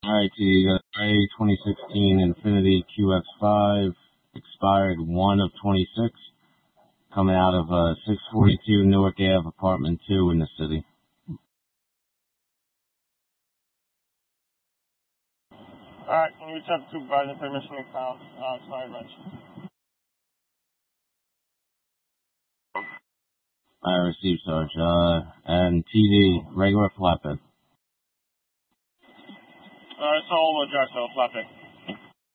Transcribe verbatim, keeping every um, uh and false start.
Alright, T D, the A twenty sixteen Infiniti Q X five, expired one of twenty-six, coming out of uh, six forty-two Newark Ave, apartment two in the city. Alright, can you reach out to supervisor permission to found uh, expired reg? I received, Sarge. Uh, and T D, regular flatbed. Alright, so all-wheel drive, so flatbed.